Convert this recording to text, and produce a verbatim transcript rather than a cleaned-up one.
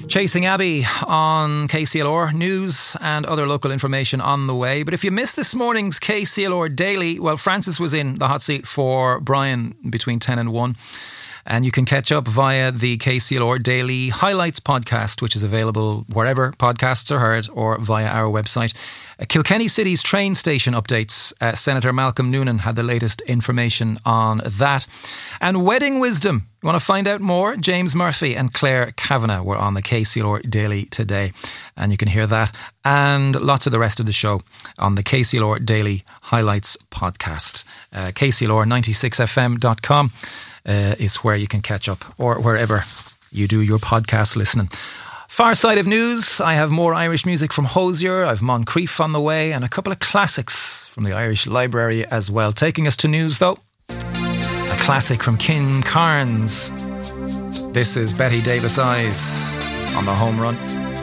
Chasing Abbey on K C L R, news and other local information on the way. But if you missed this morning's K C L R Daily, well, Francis was in the hot seat for Brian between ten and one. And you can catch up via the K C L R Daily Highlights podcast, which is available wherever podcasts are heard or via our website. Uh, Kilkenny City's train station updates. Uh, Senator Malcolm Noonan had the latest information on that. And Wedding Wisdom. You want to find out more? James Murphy and Claire Kavanagh were on the K C L R Daily today. And you can hear that and lots of the rest of the show on the K C L R Daily Highlights podcast. Uh, K C L R ninety-six F M dot com. Uh, is where you can catch up, or wherever you do your podcast listening. Far side of news, I have more Irish music from Hozier, I've Moncrief on the way, and a couple of classics from the Irish Library as well. Taking us to news though, a classic from Kim Carnes. This is Betty Davis Eyes on the Home Run.